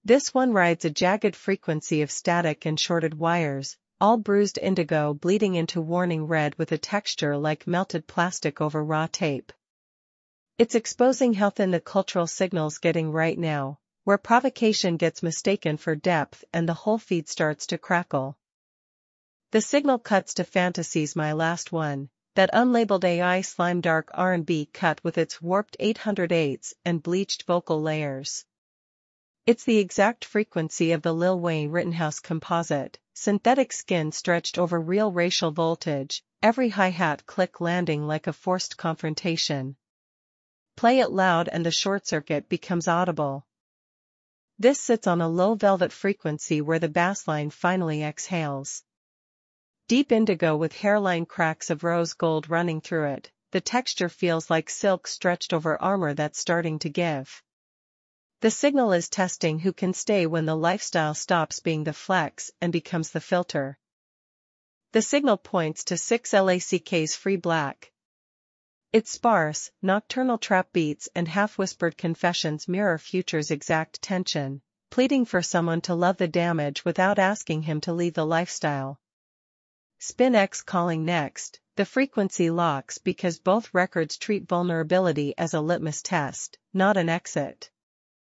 This one rides a jagged frequency of static and shorted wires, all bruised indigo bleeding into warning red with a texture like melted plastic over raw tape. It's exposing how thin the cultural signal's getting right now, where provocation gets mistaken for depth and the whole feed starts to crackle. The signal cuts to Fantasies My Last One, that unlabeled AI slime dark R&B cut with its warped 808s and bleached vocal layers. It's the exact frequency of the Lil Wayne Rittenhouse composite, synthetic skin stretched over real racial voltage, every hi-hat click landing like a forced confrontation. Play it loud and the short circuit becomes audible. This sits on a low velvet frequency where the bassline finally exhales. Deep indigo with hairline cracks of rose gold running through it, the texture feels like silk stretched over armor that's starting to give. The signal is testing who can stay when the lifestyle stops being the flex and becomes the filter. The signal points to 6LACK's Free Black. Its sparse, nocturnal trap beats and half-whispered confessions mirror Future's exact tension, pleading for someone to love the damage without asking him to leave the lifestyle. Spin X calling next, the frequency locks because both records treat vulnerability as a litmus test, not an exit.